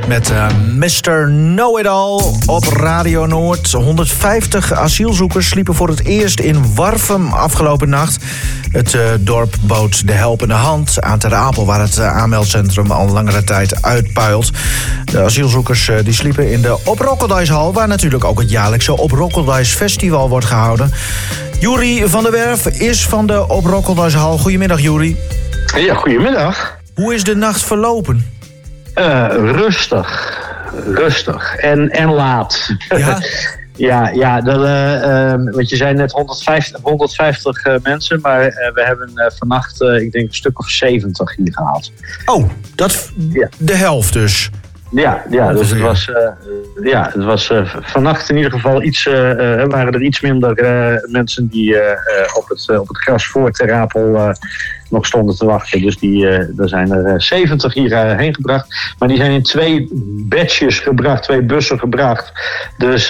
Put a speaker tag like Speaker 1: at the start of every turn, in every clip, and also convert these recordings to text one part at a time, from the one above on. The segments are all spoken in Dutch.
Speaker 1: met Mr. Know-It-All op Radio Noord. 150 asielzoekers sliepen voor het eerst in Warffum afgelopen nacht. Het dorp bood de helpende hand aan Ter Apel, waar het aanmeldcentrum al langere tijd uitpuilt. De asielzoekers die sliepen in de Op Rokkeldijshal, waar natuurlijk ook het jaarlijkse Op Rokkeldijs Festival wordt gehouden. Juri van der Werf is van de Op Rokkeldijshal. Goedemiddag, Juri.
Speaker 2: Ja, goedemiddag.
Speaker 1: Hoe is de nacht verlopen?
Speaker 2: Rustig en laat.
Speaker 1: Ja?
Speaker 2: Want je zei net 150 mensen, maar we hebben vannacht, ik denk, een stuk of 70 hier gehaald.
Speaker 1: Oh, de helft dus.
Speaker 2: Ja, dus het was vannacht in ieder geval waren er iets minder mensen die op het gras voor Ter Apel nog stonden te wachten. Dus er zijn er 70 hierheen gebracht. Maar die zijn in 2 batches gebracht, 2 bussen gebracht. Dus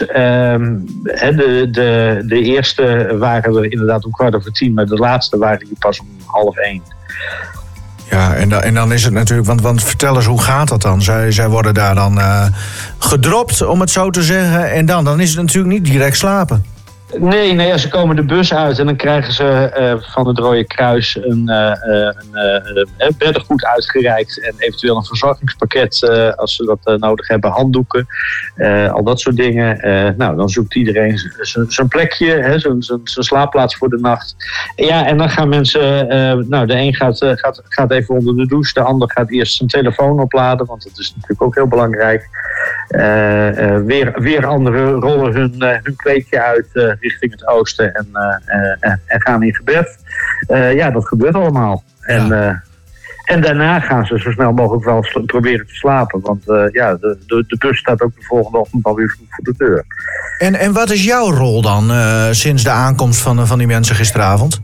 Speaker 2: de eerste waren er inderdaad om 10:15, maar de laatste waren hier pas om 12:30.
Speaker 1: Ja, en dan is het natuurlijk... Want vertel eens, hoe gaat dat dan? Zij worden daar dan gedropt, om het zo te zeggen. En dan is het natuurlijk niet direct slapen.
Speaker 2: Nee, ze komen de bus uit en dan krijgen ze van het Rode Kruis een beddengoed uitgereikt en eventueel een verzorgingspakket als ze dat nodig hebben, handdoeken, al dat soort dingen. Dan zoekt iedereen zijn plekje, zijn slaapplaats voor de nacht. Ja, en dan gaan mensen, de een gaat even onder de douche, de ander gaat eerst zijn telefoon opladen, want dat is natuurlijk ook heel belangrijk. Weer anderen rollen hun kleedje uit en gaan in gebed. Dat gebeurt allemaal. En daarna gaan ze zo snel mogelijk wel proberen te slapen. Want de bus staat ook de volgende ochtend alweer voor de deur.
Speaker 1: En wat is jouw rol dan sinds de aankomst van die mensen gisteravond?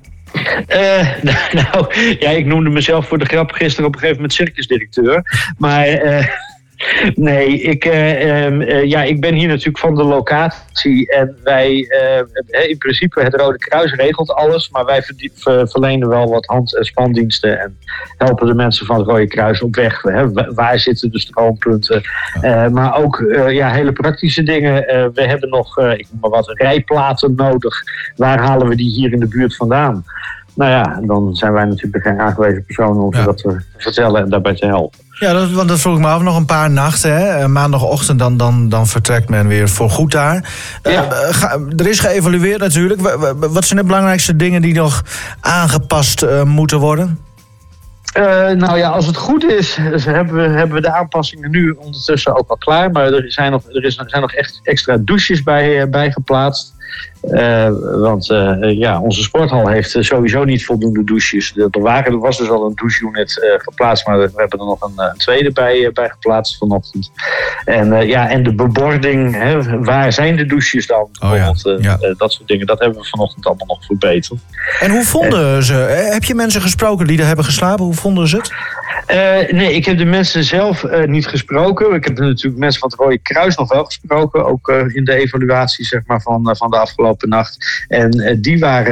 Speaker 2: Ik noemde mezelf voor de grap gisteren op een gegeven moment circusdirecteur. Maar... Nee, ik ben hier natuurlijk van de locatie en wij, in principe het Rode Kruis regelt alles, maar wij verlenen wel wat hand- en spandiensten en helpen de mensen van het Rode Kruis op weg. Waar zitten de stroompunten? Maar ook hele praktische dingen. We hebben nog, ik noem maar wat, rijplaten nodig. Waar halen we die hier in de buurt vandaan? Dan zijn wij natuurlijk geen aangewezen personen om dat te vertellen en daarbij te helpen. Ja,
Speaker 1: want dat vroeg ik me af. Nog een paar nachten, hè? Maandagochtend dan vertrekt men weer voor goed daar. Er is geëvalueerd natuurlijk. Wat zijn de belangrijkste dingen die nog aangepast moeten worden?
Speaker 2: Als het goed is, hebben we de aanpassingen nu ondertussen ook al klaar. Maar er zijn nog echt extra douches bij geplaatst. Onze sporthal heeft sowieso niet voldoende douches. Er was dus al een doucheunit geplaatst, maar we hebben er nog een tweede bij geplaatst vanochtend. En de bebording, waar zijn de douches dan? Dat soort dingen, dat hebben we vanochtend allemaal nog verbeterd.
Speaker 1: En hoe vonden ze? Heb je mensen gesproken die er hebben geslapen? Hoe vonden ze het?
Speaker 2: Nee, ik heb de mensen zelf niet gesproken. Ik heb natuurlijk mensen van het Rode Kruis nog wel gesproken, ook in de evaluatie zeg maar, van de afgelopen nacht. En die waren